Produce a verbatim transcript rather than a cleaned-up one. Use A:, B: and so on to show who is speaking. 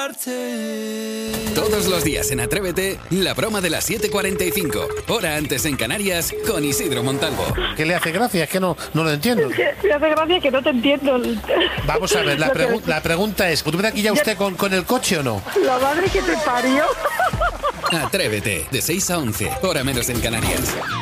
A: Todos los días en Atrévete, la broma de las siete cuarenta y cinco, hora antes en Canarias, con Isidro Montalvo.
B: ¿Qué le hace gracia? Es que no, no lo entiendo.
C: Es que me hace gracia que no te entiendo.
B: Vamos a ver, la, pregu- la pregunta es, ¿puede aquí ya usted con, con el coche o no?
C: La madre que te parió.
A: Atrévete, de seis a once, hora menos en Canarias.